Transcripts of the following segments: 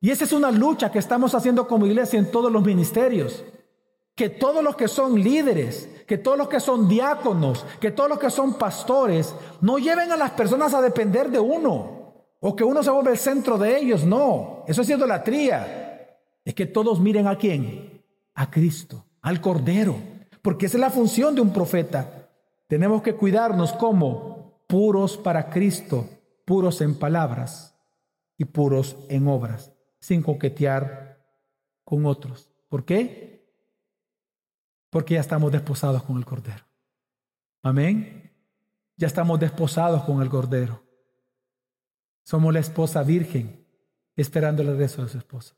Y esa es una lucha que estamos haciendo como iglesia en todos los ministerios. Que todos los que son líderes, que todos los que son diáconos, que todos los que son pastores, no lleven a las personas a depender de uno, o que uno se vuelva el centro de ellos. No, eso es idolatría. Es que todos miren ¿a quién? A Cristo, al Cordero, porque esa es la función de un profeta. Tenemos que cuidarnos como puros para Cristo, puros en palabras y puros en obras, sin coquetear con otros. ¿Por qué? Porque ya estamos desposados con el Cordero. Amén. Ya estamos desposados con el Cordero. Somos la esposa virgen, esperando el regreso de su esposo.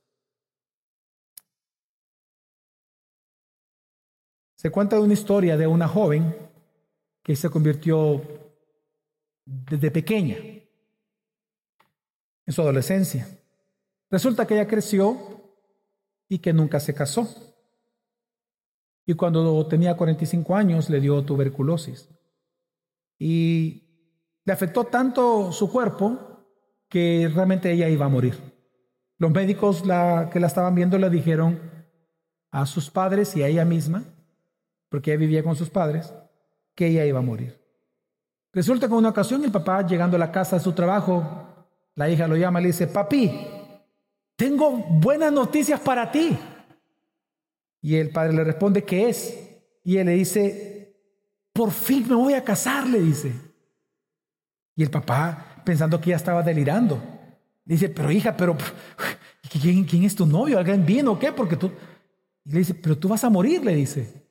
Se cuenta de una historia de una joven que se convirtió desde pequeña, en su adolescencia. Resulta que ella creció y que nunca se casó. Y cuando tenía 45 años le dio tuberculosis. Y le afectó tanto su cuerpo que realmente ella iba a morir. Los médicos que la estaban viendo le dijeron a sus padres y a ella misma, porque ella vivía con sus padres, que ella iba a morir. Resulta que en una ocasión el papá, llegando a la casa de su trabajo, la hija lo llama y le dice: papi, tengo buenas noticias para ti. Y el padre le responde: ¿qué es? Y él le dice: por fin me voy a casar, le dice. Y el papá, pensando que ella estaba delirando, le dice: pero hija, ¿quién es tu novio? ¿Alguien vino o qué? Porque tú... Y le dice: pero tú vas a morir, le dice.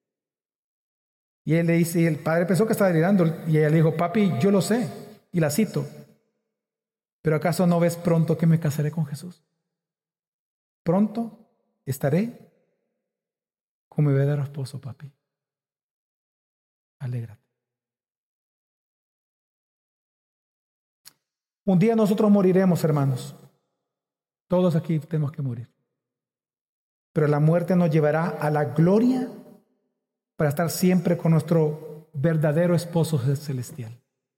Y él le dice, y el padre pensó que estaba delirando, y ella le dijo: papi, yo lo sé. Y la cito: ¿pero acaso no ves pronto que me casaré con Jesús? Pronto estaré con mi verdadero esposo, papi. Alégrate. Un día nosotros moriremos, hermanos. Todos aquí tenemos que morir. Pero la muerte nos llevará a la gloria para estar siempre con nuestro verdadero esposo celestial.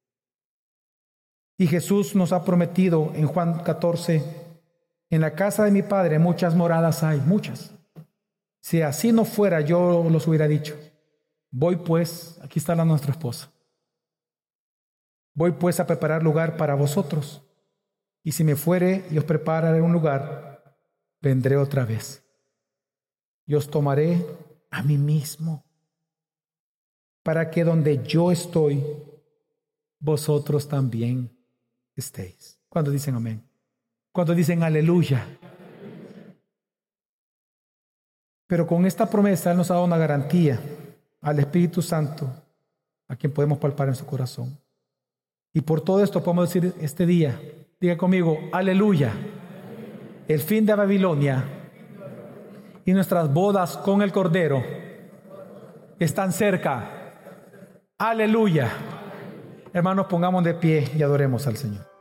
Y Jesús nos ha prometido en Juan 14: en la casa de mi Padre muchas moradas hay, muchas. Si así no fuera, yo los hubiera dicho. Voy pues, aquí está nuestra esposa. Voy pues a preparar lugar para vosotros. Y si me fuere y os prepararé un lugar, vendré otra vez. Y os tomaré a mí mismo, para que donde yo estoy, vosotros también estéis. ¿Cuándo dicen amén? ¿Cuándo dicen aleluya? Pero con esta promesa Él nos ha dado una garantía al Espíritu Santo, a quien podemos palpar en su corazón. Y por todo esto podemos decir este día, diga conmigo, aleluya. El fin de Babilonia y nuestras bodas con el Cordero están cerca. Aleluya. Hermanos, pongamos de pie y adoremos al Señor.